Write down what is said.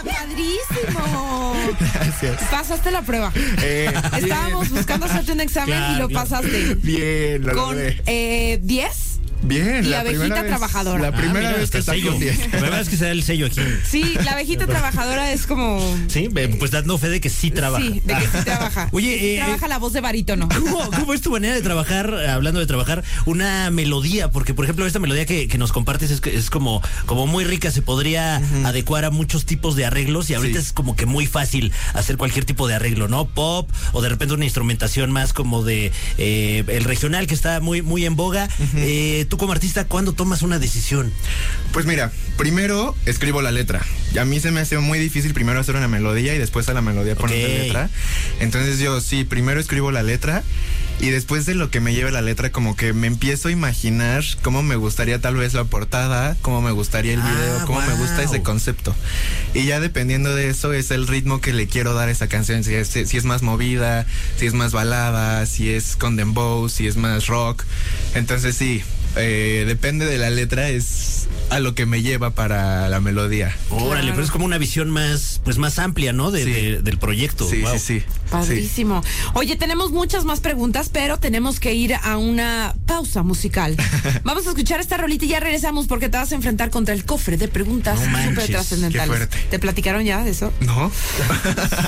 ¡Padrísimo! Gracias. Pasaste la prueba. Estábamos buscando hacerte un examen y lo pasaste. Bien, lo Con logré. 10. Bien, y la abejita primera vez, trabajadora. La primera mira, vez que hasta saco un 10. La verdad es que se da el sello aquí. Sí, la abejita trabajadora es como... Sí, pues dando fe de que sí trabaja. Sí, de que sí trabaja. Oye, sí trabaja la voz de barítono. ¿Cómo es tu manera de trabajar, hablando de trabajar, una melodía? Porque, por ejemplo, esta melodía que nos compartes es como muy rica, se podría adecuar a muchos tipos de arreglos y ahorita es como que muy fácil hacer cualquier tipo de arreglo, ¿no? Pop o de repente una instrumentación más como de el regional que está muy, muy en boga. Tú como artista, ¿cuándo tomas una decisión? Pues mira, primero escribo la letra. Y a mí se me hace muy difícil primero hacer una melodía y después a la melodía ponerle letra. Entonces yo sí, primero escribo la letra y después de lo que me lleve la letra como que me empiezo a imaginar cómo me gustaría tal vez la portada, cómo me gustaría el video, cómo me gusta ese concepto. Y ya dependiendo de eso es el ritmo que le quiero dar a esa canción, si es más movida, si es más balada, si es con dembow, si es más rock. Entonces sí, depende de la letra, es a lo que me lleva para la melodía. Órale, pero es como una visión más amplia, ¿no? Del proyecto. Sí, wow. sí. Padrísimo. Oye, tenemos muchas más preguntas, pero tenemos que ir a una pausa musical. Vamos a escuchar esta rolita y ya regresamos porque te vas a enfrentar contra el cofre de preguntas No manches, súper trascendentales. qué fuerte. ¿Te platicaron ya de eso? ¿No?